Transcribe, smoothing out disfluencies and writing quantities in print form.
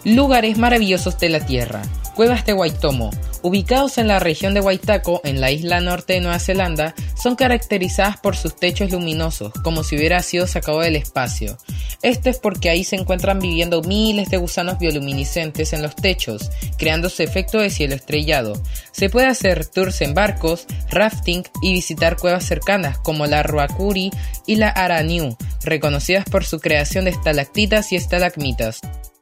Lugares maravillosos de la Tierra. Cuevas de Waitomo, ubicados en la región de Waitako, en la isla norte de Nueva Zelanda, son caracterizadas por sus techos luminosos, como si hubiera sido sacado del espacio. Esto es porque ahí se encuentran viviendo miles de gusanos bioluminiscentes en los techos, creando su efecto de cielo estrellado. Se puede hacer tours en barcos, rafting y visitar cuevas cercanas como la Ruakuri y la Araniu, reconocidas por su creación de estalactitas y estalagmitas.